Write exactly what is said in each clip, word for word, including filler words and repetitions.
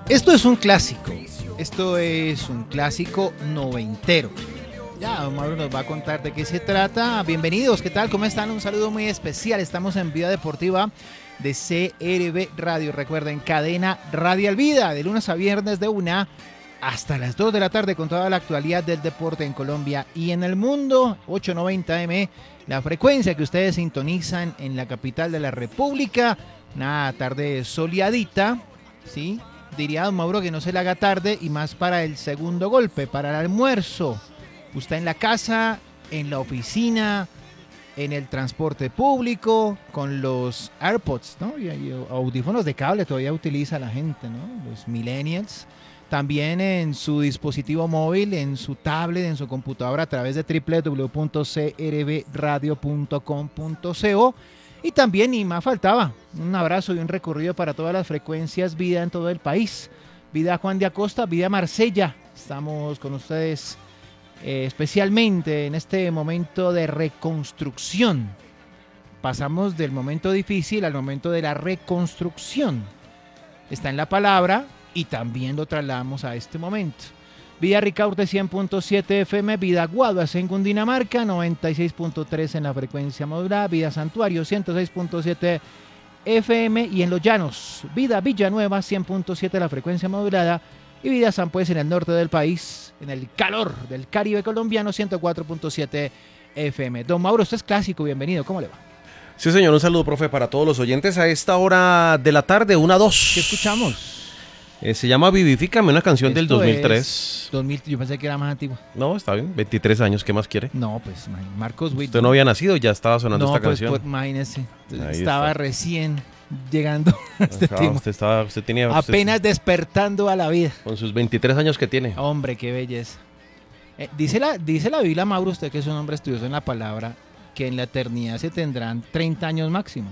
Esto es un clásico, esto es un clásico noventero. Ya, don Mauro nos va a contar de qué se trata. Bienvenidos, ¿qué tal? ¿Cómo están? Un saludo muy especial. Estamos en Vida Deportiva de C R V Radio. Recuerden, cadena Radial Vida, de lunes a viernes de una hasta las dos de la tarde con toda la actualidad del deporte en Colombia y en el mundo. ochocientos noventa eme, la frecuencia que ustedes sintonizan en la capital de la República. Una tarde soleadita, ¿sí? Diría don Mauro que no se le haga tarde y más para el segundo golpe, para el almuerzo. Usted en la casa, en la oficina, en el transporte público, con los AirPods, ¿no? Y, y audífonos de cable todavía utiliza la gente, ¿no? Los millennials. También en su dispositivo móvil, en su tablet, en su computadora a través de doble u doble u doble u punto c r v radio punto com punto co. Y también, y más faltaba, un abrazo y un recorrido para todas las frecuencias Vida en todo el país. Vida Juan de Acosta, Vida Marsella. Estamos con ustedes eh, especialmente en este momento de reconstrucción. Pasamos del momento difícil al momento de la reconstrucción. Está en la palabra y también lo trasladamos a este momento. Vida Ricaurte cien punto siete F M, Vida Guaduas en Cundinamarca, noventa y seis punto tres en la frecuencia modulada, Vida Santuario ciento seis punto siete F M y en Los Llanos, Vida Villanueva cien punto siete la frecuencia modulada y Vida San Pues en el norte del país, en el calor del Caribe colombiano, ciento cuatro punto siete F M. Don Mauro, usted es clásico, bienvenido, ¿cómo le va? Sí, señor, un saludo, profe, para todos los oyentes a esta hora de la tarde, una dos. ¿Qué escuchamos? Eh, se llama Vivifícame, una canción Esto del dos mil tres. dos mil, yo pensé que era más antiguo. No, está bien, veintitrés años, ¿qué más quiere? No, pues Marcos Witt. Usted no había nacido, ya estaba sonando no, esta pues, canción. Pues imagínese, Ahí estaba está. recién llegando a este Ah, tema. usted, estaba, usted tenía... Apenas usted, despertando a la vida. con sus veintitrés años que tiene. Hombre, qué belleza. Eh, dice, la, dice la Biblia, Mauro, usted que es un hombre estudioso en la palabra, que en la eternidad se tendrán treinta años máximo.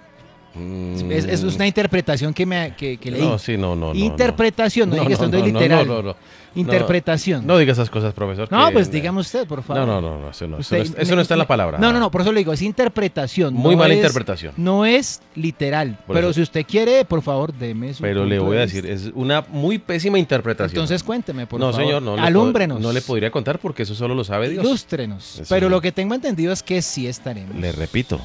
Mm. Es, es una interpretación que, me, que, que leí. No, sí, no, no. no interpretación, no, no, diga esto, no, no es no, literal. No, no, no. Interpretación. No, no diga esas cosas, profesor. No, que, pues dígame usted, por favor. No, no, no, no, eso no, Usted, eso no, eso me, no está en la palabra. No, no, no, por eso le digo, es interpretación. Muy no mala es, interpretación. No es literal, Por pero eso. si usted quiere, por favor, deme su Pero le punto voy de a vista. decir, es una muy pésima interpretación. Entonces cuénteme, por no, favor. señor, no. Alúmbrenos. Le pod- no le podría contar porque eso solo lo sabe Dios. Ilústrenos. Eso Pero no. lo que tengo entendido es que sí estaremos. Le repito,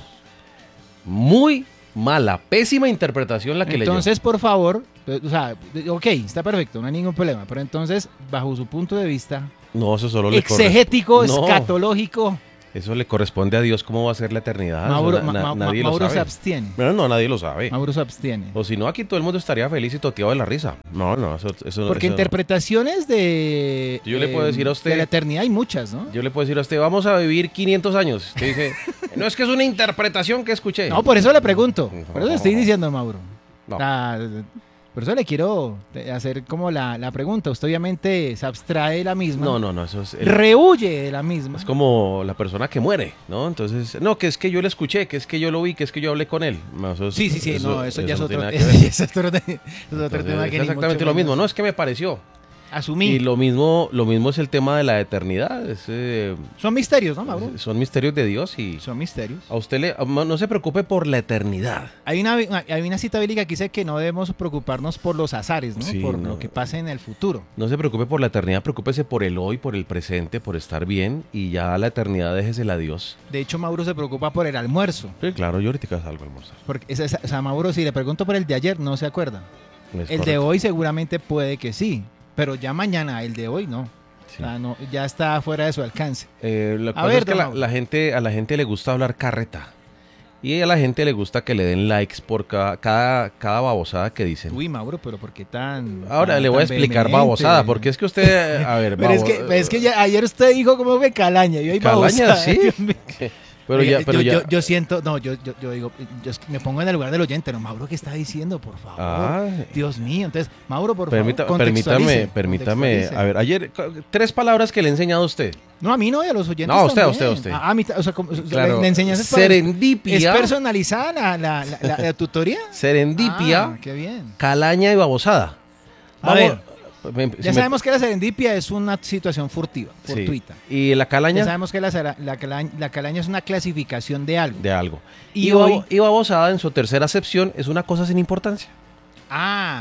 muy mala, pésima interpretación la que Entonces, por favor, o sea, ok, está perfecto, no hay ningún problema, pero entonces, bajo su punto de vista leyó. No, eso solo le exegético, corresponde. No, escatológico, eso le corresponde a Dios cómo va a ser la eternidad. Mauro, Eso na- Ma- Ma- nadie Mauro lo se sabe. abstiene. Bueno, no, nadie lo sabe. Mauro se abstiene. O si no, aquí todo el mundo estaría feliz y toteado de la risa. No, no, eso, eso Porque eso- interpretaciones de, Yo le puedo decir a usted- de la eternidad hay muchas, ¿no? Yo le puedo decir a usted, vamos a vivir quinientos años. Usted dice, no, es que es una interpretación que escuché. No, por eso le pregunto. Por eso le estoy diciendo, Mauro. No. Ah, por eso le quiero hacer como la, la pregunta. Usted obviamente se abstrae de la misma. No, no, no, eso es... el- Rehuye de la misma. Es como la persona que muere, ¿no? Entonces, no, que es que yo le escuché, que es que yo lo vi, que es que yo hablé con él. No, eso es- Sí, sí, sí, no, eso, ya es no otro, tiene nada que ver. es otro, te- es otro Entonces, tema es que ni exactamente mucho lo mismo, menos no, es que me pareció. asumí. Y lo mismo, lo mismo es el tema de la eternidad. es, eh, Son misterios, ¿no, Mauro? son misterios de Dios y Son misterios. a usted le, no se preocupe por la eternidad. Hay una, hay una cita bíblica que dice que no debemos preocuparnos por los azares, ¿no? Sí, por no. lo que pase en el futuro. No se preocupe por la eternidad, preocúpese por el hoy, por el presente, por estar bien y ya la eternidad déjesela a Dios. De hecho, Mauro se preocupa por el almuerzo. Sí, claro, yo ahorita salgo a almorzar. Porque, esa- esa- o sea, Mauro, si le pregunto por el de ayer, no se acuerda. Es El de correcto. hoy seguramente puede que sí, pero ya mañana, el de hoy no. Sí. O sea, no, ya está fuera de su alcance. Eh, lo que A pasa ver, es que don la, Mauro. la gente, a la gente le gusta hablar carreta. Y a la gente le gusta que le den likes por cada, cada, cada babosada que dicen. Uy, Mauro, pero ¿por qué tan...? Ahora tan- le voy a tan explicar vehemente? babosada, porque es que usted, a ver, Pero es babo- que, es que ya, ayer usted dijo como que calaña, y hoy Calaña, babosada, sí. Dios mío. Pero Oiga, ya, pero yo, ya. yo, yo siento, no, yo, yo, yo digo, yo es- me pongo en el lugar del oyente, no, Mauro, ¿qué está diciendo, por favor? Ah, Dios mío, entonces, Mauro, por permita- favor, permítame, contextualice, permítame. contextualice. A ver, ayer, cu- tres palabras que le he enseñado a usted. No, a mí no, y a los oyentes No, a usted, a también. usted, a usted. A, a mí, ta- o sea, como- o sea, Claro, la, la enseñanza es, para- serendipia. ¿es personalizada la, la, la, la- la tutoría? Serendipia, Ah, qué bien. calaña y babosada. A ver, me- ya si me- sabemos que la serendipia es una situación furtiva, sí. fortuita. Y la Ya calaña sabemos que la, sera- la, calaña, la calaña es una clasificación de algo. de algo. Y Y, hoy- babo- y babosada en su tercera acepción es una cosa sin importancia. Ah,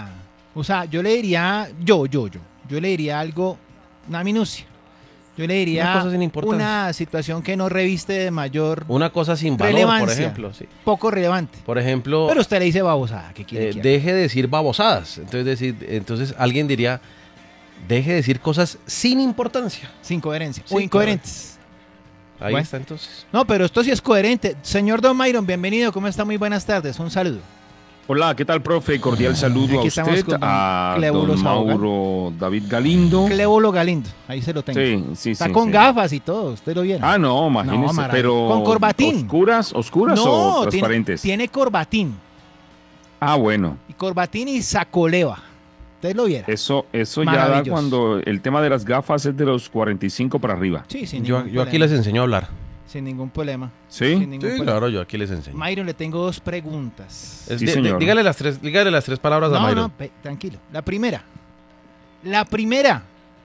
O sea, yo le diría, yo, yo, yo, yo le diría algo, una minucia. Yo le diría Una cosa sin importancia. una situación que no reviste de mayor Una cosa sin valor, relevancia, por ejemplo. Sí. poco relevante. Por ejemplo, Pero usted le dice babosada, ¿qué quiere eh, que deje de decir babosadas. Entonces, decir, entonces alguien diría, deje de decir cosas sin importancia. haga? Sin coherencia. Sí, o incoherentes. Ahí Bueno. está entonces. No, pero esto sí es coherente. Señor Don Myron, bienvenido. ¿Cómo está? Muy buenas tardes. Un saludo. Hola, ¿qué tal, profe? Cordial saludo Aquí a estamos usted, con don a Clébulo don Sabogal. Mauro David Galindo. Clébulo Galindo. Ahí se lo tengo. Sí, sí, Está sí, con sí. gafas y todo. Usted lo viera. Ah, no, imagínese, No, maravilla. pero Con corbatín. ¿Oscuras, oscuras no, o tiene, transparentes? tiene corbatín. Ah, bueno, Y corbatín y sacoleva. Usted lo viera. eso, eso ya da Maravilloso. cuando el tema de las gafas es de los cuarenta y cinco para arriba. Sí, sin Yo, ningún yo aquí problema. les enseño a hablar. Sin ningún problema. ¿Sí? Sin ningún Sí, problema. claro, yo aquí les enseño. Myron, le tengo dos preguntas. Es- Sí, de- de- señor. dígale, las tres, dígale las tres palabras a No, Myron. no, pe- tranquilo. La primera. La primera.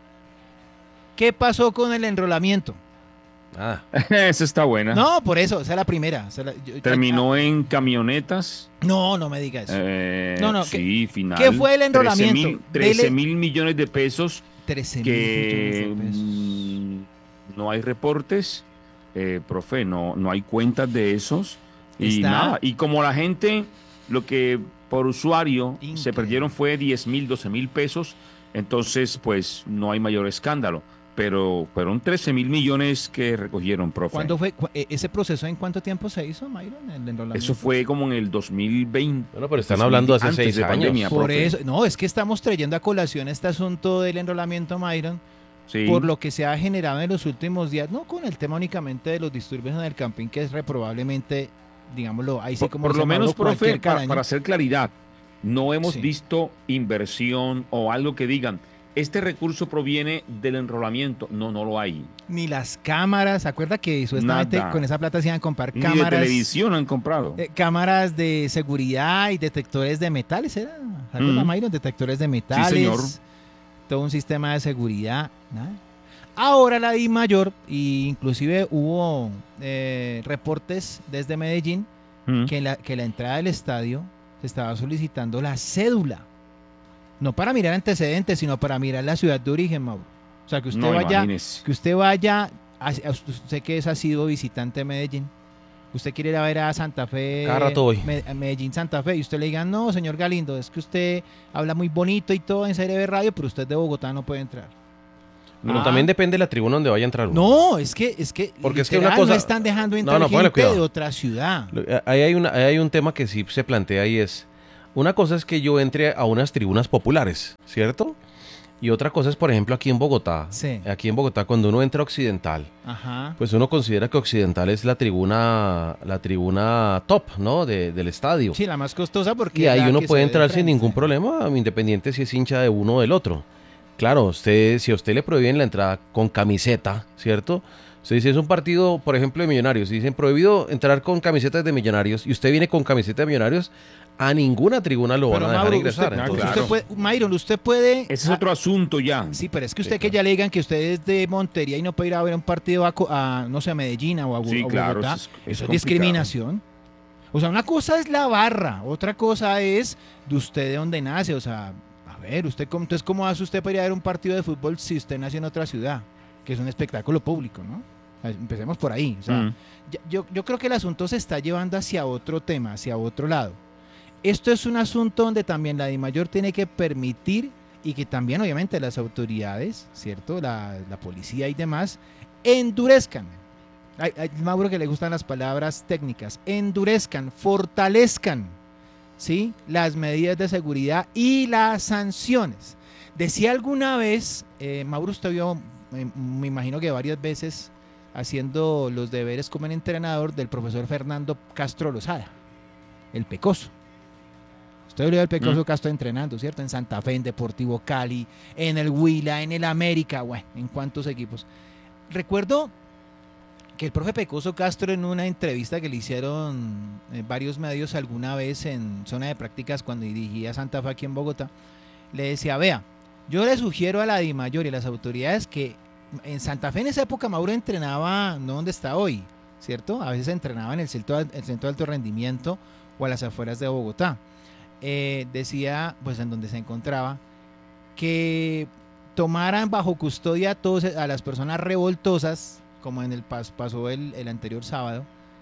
¿Qué pasó con el enrolamiento? Nada. Esa está buena. No, por eso, esa es la primera. esa es la- yo- Terminó en camionetas. No, no me diga eso. eh, No, no, sí, final. qué fue el enrolamiento? trece Dele- mil millones de pesos trece mil que millones de pesos. mm, no hay reportes, eh, profe, no, no hay cuentas de esos y Está- nada. Y como la gente, lo que por usuario Increíble. se perdieron fue diez mil, doce mil pesos, entonces pues no hay mayor escándalo. Pero fueron trece mil millones que recogieron, profe. ¿Cuándo fue cu- e- ese proceso? ¿En cuánto tiempo se hizo, Myron? El enrolamiento. Eso fue como en el dos mil veinte. Bueno, pero están dos mil hablando hace antes seis de años. pandemia, Por profe. eso, no, es que estamos trayendo a colación este asunto del enrolamiento, Myron, Sí. por lo que se ha generado en los últimos días, no con el tema únicamente de los disturbios en el camping, que es reprobablemente, digámoslo, ahí sí Por, como por dice lo menos, Mauro, cualquier profe, para, caraña. para hacer claridad, no hemos Sí. visto inversión o algo que digan, este recurso proviene del enrolamiento. No, no lo hay. Ni las cámaras, ¿se acuerda que supuestamente Nada. con esa plata se iban a comprar Ni de cámaras? televisión han comprado. eh, cámaras de seguridad y detectores de metales, ¿era? ¿Se acuerda, Mm. Myron? Detectores de metales. señor. Todo un sistema de seguridad. Nada. Ahora la Di Mayor, y inclusive hubo eh, reportes desde Medellín, Mm. que, la, que la entrada del estadio se estaba solicitando la cédula. No para mirar antecedentes, sino para mirar la ciudad de origen, Mauro. O sea, que usted No, vaya, imagínese. que usted vaya, a, a- usted que es ha sido visitante de Medellín, usted quiere ir a ver a Santa Fe, Cada rato voy. Me- a Medellín, Santa Fe, y usted le diga, no, señor Galindo, es que usted habla muy bonito y todo en C R B Radio, pero usted de Bogotá no puede entrar. Pero Ah. también depende de la tribuna donde vaya a entrar uno. No, es que, es que, Porque es que literal, una cosa- no están dejando entrar No, no, póngale gente cuidado. de otra ciudad. Lo- eh, Ahí hay, una, ahí hay un tema que sí se plantea y es, una cosa es que yo entre a unas tribunas populares, ¿cierto? Y otra cosa es, por ejemplo, aquí en Bogotá. Sí. Aquí en Bogotá, cuando uno entra a Occidental, Ajá. pues uno considera que Occidental es la tribuna, la tribuna top, ¿no? De- del estadio. Sí, la más costosa porque Y ahí la uno que puede se ve de entrar sin frente. ningún problema, independiente si es hincha de uno o del otro. Claro, usted, si a usted le prohíben la entrada con camiseta, ¿cierto? Usted dice, es un partido, por ejemplo, de Millonarios. Y dicen, prohibido entrar con camisetas de Millonarios. Y usted viene con camiseta de Millonarios, a ninguna tribuna lo van Pero a dejar Mauro, ingresar. usted, Ah, Entonces, usted claro. puede, Myron, usted puede... Ese es ah, otro asunto ya. Sí, pero es que usted Sí, que claro. ya le digan que usted es de Montería y no puede ir a ver un partido a, Co- a, no sé, a Medellín o a, Bo- Sí, a claro, Bogotá, eso es- eso es es complicado. discriminación. O sea, una cosa es la barra, otra cosa es de usted de dónde nace. O sea, a ver, usted cómo- entonces cómo hace usted para ir a ver un partido de fútbol si usted nació en otra ciudad, que es un espectáculo público, ¿no? O sea, empecemos por ahí. O sea, Mm. ya- yo, yo creo que el asunto se está llevando hacia otro tema, hacia otro lado. Esto es un asunto donde también la DIMAYOR tiene que permitir y que también obviamente las autoridades, ¿cierto? La, la policía y demás, endurezcan. Hay, hay Mauro que le gustan las palabras técnicas, endurezcan, fortalezcan, ¿sí? Las medidas de seguridad y las sanciones. Decía alguna vez, eh, Mauro, usted vio, me, me imagino que varias veces, haciendo los deberes como entrenador del profesor Fernando Castro Lozada, el Pecoso. Usted vio el Pecoso Mm. Castro entrenando, ¿cierto? En Santa Fe, en Deportivo Cali, en el Huila, en el América, bueno, en cuántos equipos. Recuerdo que el profe Pecoso Castro, en una entrevista que le hicieron eh, varios medios alguna vez en zona de prácticas cuando dirigía Santa Fe aquí en Bogotá, le decía, vea, yo le sugiero a la DIMAYOR y a las autoridades que en Santa Fe en esa época Mauro entrenaba, no donde está hoy, ¿cierto? A veces entrenaba en el centro, el centro de alto rendimiento o a las afueras de Bogotá. eh, decía, pues en donde se encontraba, que tomaran bajo custodia a, todos, a las personas revoltosas, como en el pas, pasó el, el anterior sábado,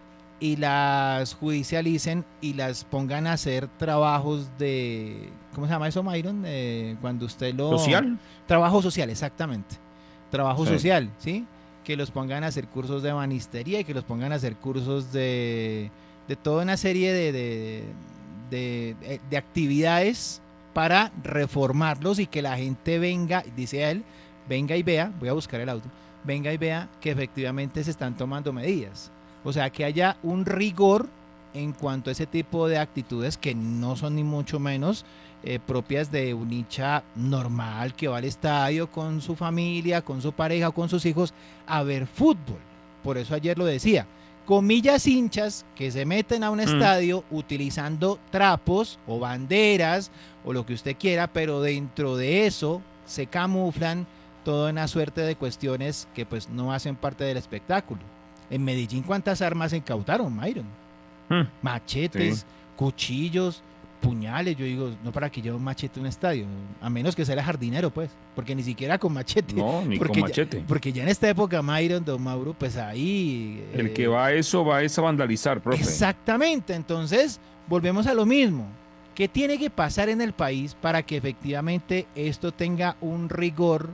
y las judicialicen y las pongan a hacer trabajos de, ¿cómo se llama eso, Myron? Eh, cuando usted lo... ¿Social? Trabajo social, exactamente. Trabajo Sí. social, ¿sí? Que los pongan a hacer cursos de banistería y que los pongan a hacer cursos de, de toda una serie de, de, de, de, de actividades para reformarlos y que la gente venga, dice él, venga y vea, voy a buscar el audio, venga y vea que efectivamente se están tomando medidas. O sea, que haya un rigor en cuanto a ese tipo de actitudes que no son ni mucho menos eh, propias de un hincha normal que va al estadio con su familia, con su pareja o con sus hijos a ver fútbol. Por eso ayer lo decía, comillas hinchas que se meten a un estadio mm. utilizando trapos o banderas o lo que usted quiera, pero dentro de eso se camuflan toda una suerte de cuestiones que pues no hacen parte del espectáculo. En Medellín, ¿cuántas armas se incautaron, Myron? Hmm. Machetes, sí. cuchillos, puñales. Yo digo, no para que lleve un machete a un estadio, a menos que sea el jardinero, pues, porque ni siquiera con machete. No, ni porque con ya, machete. Porque ya en esta época, Myron, don Mauro, pues ahí... El eh, que va a eso, va a eso a vandalizar, profe. Exactamente, entonces, volvemos a lo mismo. ¿Qué tiene que pasar en el país para que efectivamente esto tenga un rigor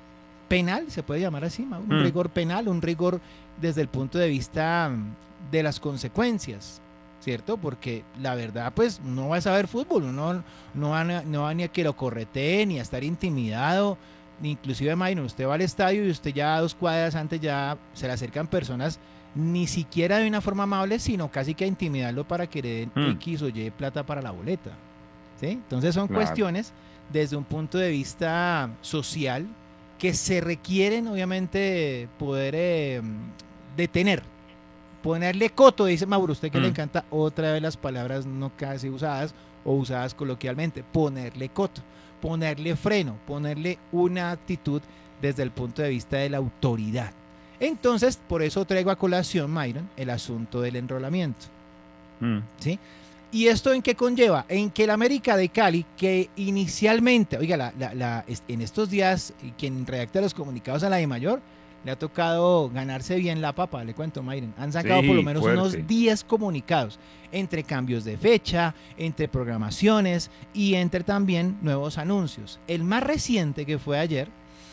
penal, se puede llamar así, Mauro? Un mm. rigor penal, un rigor desde el punto de vista de las consecuencias, ¿cierto? Porque la verdad, pues, no va a saber fútbol, uno no va, no va ni a que lo correteen, ni a estar intimidado, ni inclusive, Myron, usted va al estadio y usted ya dos cuadras antes ya se le acercan personas, ni siquiera de una forma amable, sino casi que a intimidarlo para que le den mm. X o Y plata para la boleta, ¿sí? Entonces son claro. cuestiones desde un punto de vista social que se requieren, obviamente, poder eh, detener, ponerle coto, dice Mauro, usted que mm. le encanta otra de las palabras no casi usadas o usadas coloquialmente, ponerle coto, ponerle freno, ponerle una actitud desde el punto de vista de la autoridad. Entonces, por eso traigo a colación, Myron, el asunto del enrolamiento. Mm. ¿Sí? ¿Y esto en qué conlleva? En que el América de Cali, que inicialmente, oiga, la, la, la, en estos días, quien redacta los comunicados a la DIMAYOR, le ha tocado ganarse bien la papa, le cuento, Myron. Han sacado sí, por lo menos fuerte. unos diez comunicados, entre cambios de fecha, entre programaciones y entre también nuevos anuncios. El más reciente, que fue ayer,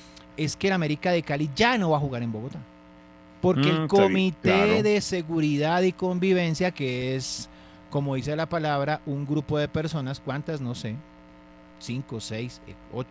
es que el América de Cali ya no va a jugar en Bogotá. Porque mm, el Comité claro. de Seguridad y Convivencia, que es, como dice la palabra, un grupo de personas, ¿cuántas? No sé, cinco, seis, ocho,